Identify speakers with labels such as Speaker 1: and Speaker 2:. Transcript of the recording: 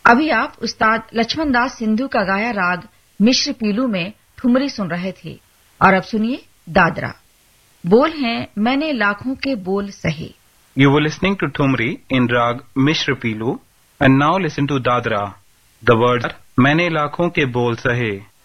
Speaker 1: अभी आप उस्ताद लक्ष्मण दास सिंधु का गाया राग मिश्र पीलू में ठुमरी सुन रहे थे और अब सुनिए दादरा। बोल हैं मैंने लाखों के बोल सहे।
Speaker 2: You were listening to Thumri in Rag Mishra Pilu and now listen to Dadra. The words are मैंने लाखों के बोल सहे.